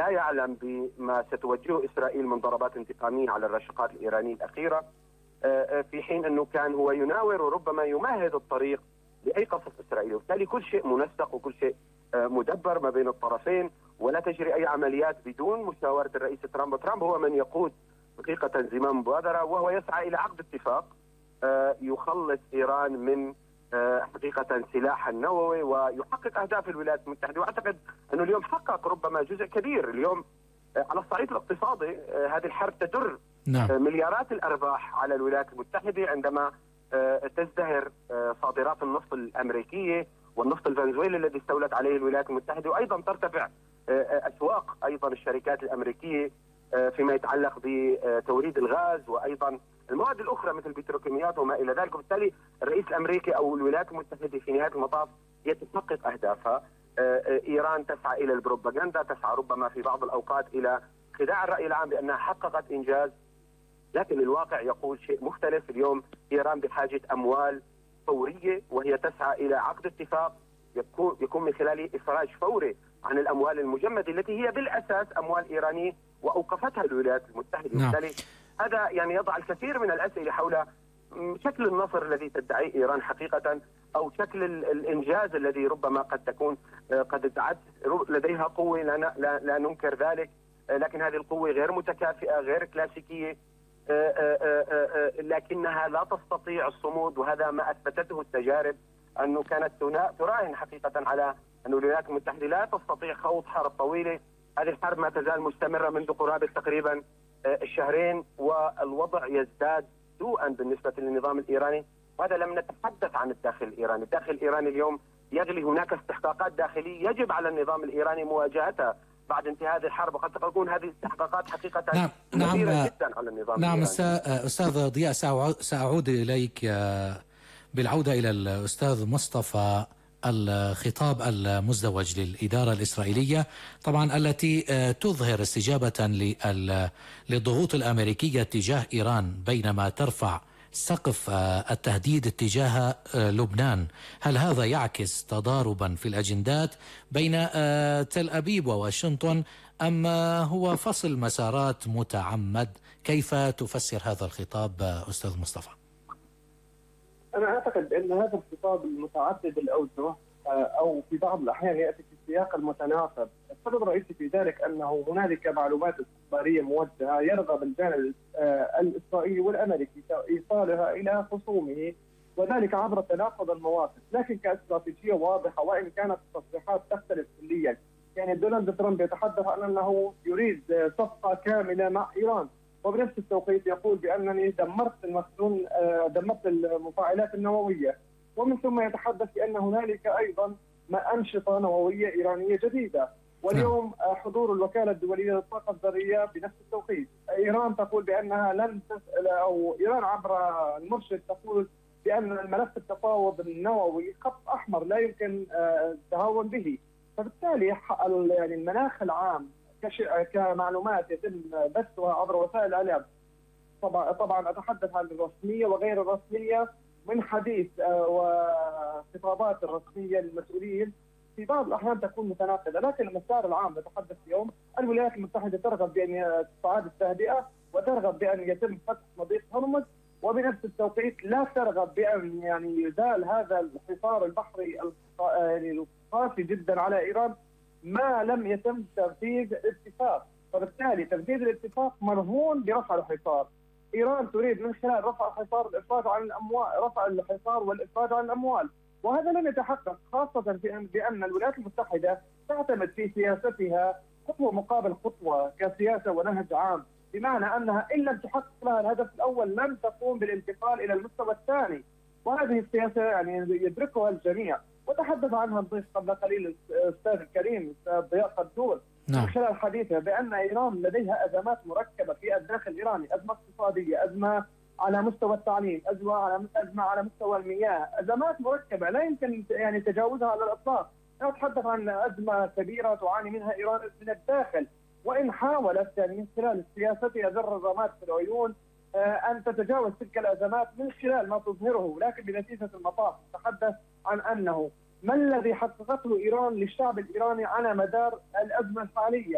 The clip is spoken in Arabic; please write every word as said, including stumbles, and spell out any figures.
لا يعلم بما ستوجهه إسرائيل من ضربات انتقامية على الرشقات الإيرانية الأخيرة، في حين أنه كان هو يناور وربما يمهد الطريق لأي قصف إسرائيلي. وبالتالي كل شيء منسق وكل شيء مدبر ما بين الطرفين، ولا تجري أي عمليات بدون مشاورة الرئيس ترامب. ترامب هو من يقود حقيقة زمام مبادرة، وهو يسعى إلى عقد اتفاق يخلص إيران من حقيقة سلاح النووي ويحقق أهداف الولايات المتحدة. وأعتقد أنه اليوم حقق ربما جزء كبير. اليوم على الصعيد الاقتصادي هذه الحرب تدر نعم. مليارات الأرباح على الولايات المتحدة عندما تزدهر صادرات النفط الأمريكية والنفط الفنزويلي الذي استولت عليه الولايات المتحدة، وأيضا ترتفع أسواق أيضا الشركات الأمريكية فيما يتعلق بتوريد الغاز وأيضا المواد الأخرى مثل البتروكيماويات وما إلى ذلك. وبالتالي الرئيس الأمريكي أو الولايات المتحدة في نهاية المطاف يتحقق أهدافها. إيران تسعى إلى البروباغندا، تسعى ربما في بعض الأوقات إلى خداع الرأي العام بأنها حققت إنجاز، لكن الواقع يقول شيء مختلف. اليوم إيران بحاجة أموال فورية، وهي تسعى إلى عقد اتفاق يكون يكون من خلاله إفراج فوري عن الأموال المجمدة التي هي بالأساس أموال إيرانية وأوقفتها الولايات المتحدة. نعم. بالتالي هذا يعني يضع الكثير من الأسئلة حول شكل النصر الذي تدعيه إيران حقيقة، أو شكل الإنجاز الذي ربما قد تكون قد ادعت لديها قوة، لا, لا, لا ننكر ذلك، لكن هذه القوة غير متكافئة غير كلاسيكية، لكنها لا تستطيع الصمود. وهذا ما أثبتته التجارب، أنه كانت تراهن حقيقة على أن الولايات المتحدة لا تستطيع خوض حرب طويلة. هذه الحرب ما تزال مستمرة منذ قرابة تقريبا الشهرين، والوضع يزداد سوءا بالنسبة للنظام الإيراني. وهذا لم نتحدث عن الداخل الإيراني. الداخل الإيراني اليوم يغلي، هناك استحقاقات داخلية يجب على النظام الإيراني مواجهتها بعد انتهاء هذه الحرب، وقد تكون هذه الاستحقاقات حقيقة نعم كبيرة نعم جدا على النظام نعم الإيراني. أستاذ ضياء، سأعود إليك بالعودة إلى الأستاذ مصطفى. الخطاب المزدوج للإدارة الإسرائيلية طبعا التي تظهر استجابة للضغوط الأمريكية تجاه إيران بينما ترفع سقف التهديد اتجاه لبنان، هل هذا يعكس تضاربا في الأجندات بين تل أبيب وواشنطن أم هو فصل مسارات متعمد؟ كيف تفسر هذا الخطاب أستاذ مصطفى؟ أنا أعتقد أن هذا الخطاب المتعدد الأوجه أو في بعض الأحيان يأتي في السياق المتناقض. السبب الرئيسي في ذلك أنه هنالك معلومات استخبارية موجهة يرغب الجانب الإسرائيلي والأمريكي إيصالها إلى خصومه، وذلك عبر تناقض المواقف، لكن كاستراتيجية واضحة، وإن كانت التصريحات تختلف كليا. يعني دونالد ترامب يتحدث عن أنه يريد صفقة كاملة مع إيران، وبنفس التوقيت يقول بأنني دمرت المخزون، دمرت المفاعلات النووية، ومن ثم يتحدث بأن هنالك أيضا ما أنشطة نووية إيرانية جديدة. واليوم حضور الوكالة الدولية للطاقة الذرية بنفس التوقيت. إيران تقول بأنها لن تسأل، أو إيران عبر المرشد تقول بأن الملف التفاوض النووي خط أحمر لا يمكن التهاون به. فبالتالي يعني المناخ العام كمعلومات يتم بثها عبر وسائل الإعلام، طبعا طبعا اتحدث عن الرسميه وغير الرسميه، من حديث وخطابات الرسميه للمسؤولين في بعض الاحيان تكون متناقضه، لكن المسار العام نتحدث اليوم الولايات المتحده ترغب بان تعاد التهدئه وترغب بان يتم فتح مضيق هرمز، وبنفس التوقيت لا ترغب بان يعني يزال هذا الحصار البحري يعني القاسي جدا على ايران ما لم يتم تنفيذ الاتفاق. فبالتالي تنفيذ الاتفاق مرهون برفع الحصار. إيران تريد من خلال رفع الحصار الإفراج عن الأموال، رفع الحصار والإفراج عن الأموال، وهذا لم يتحقق، خاصة في أن بأن الولايات المتحدة تعتمد في سياستها خطوة مقابل خطوة كسياسة ونهج عام، بمعنى أنها إن لم تحقق لها الهدف الأول لن تقوم بالانتقال إلى المستوى الثاني، وهذه السياسة يعني يدركها الجميع، وتحدث عنها الضيف قبل قليل الأستاذ الكريم الأستاذ ضياء قدور من خلال حديثه بأن إيران لديها أزمات مركبة في الداخل الإيراني، أزمة اقتصادية، أزمة على مستوى التعليم، أزمة على أزمة على مستوى المياه، أزمات مركبة لا يمكن يعني تجاوزها على الإطلاق. نتحدث عن أزمة كبيرة تعاني منها إيران من الداخل، وإن حاولت يعني من خلال سياستها ذر الرماد في العيون أن تتجاوز تلك الأزمات من خلال ما تظهره، لكن بنتيجة المطاف نتحدث عن أنه ما الذي حققته إيران للشعب الإيراني على مدار الأزمة الحالية؟